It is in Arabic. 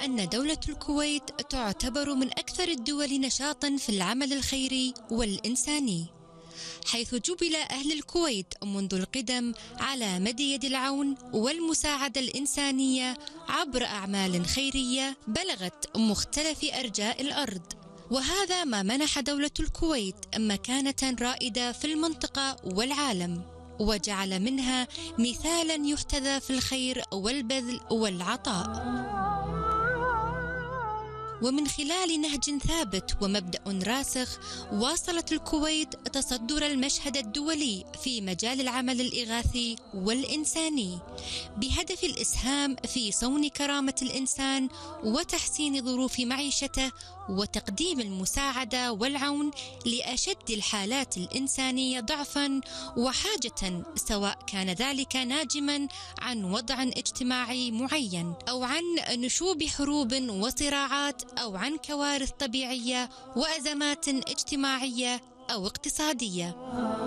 أن دولة الكويت تعتبر من أكثر الدول نشاطاً في العمل الخيري والإنساني، حيث جُبل أهل الكويت منذ القدم على مد يد العون والمساعدة الإنسانية عبر أعمال خيرية بلغت مختلف أرجاء الأرض، وهذا ما منح دولة الكويت مكانة رائدة في المنطقة والعالم، وجعل منها مثالاً يحتذى في الخير والبذل والعطاء. ومن خلال نهج ثابت ومبدأ راسخ، واصلت الكويت تصدر المشهد الدولي في مجال العمل الإغاثي والإنساني، بهدف الإسهام في صون كرامة الإنسان وتحسين ظروف معيشته وتقديم المساعدة والعون لأشد الحالات الإنسانية ضعفاً وحاجة، سواء كان ذلك ناجماً عن وضع اجتماعي معين أو عن نشوب حروب وصراعات أو عن كوارث طبيعية وأزمات اجتماعية أو اقتصادية.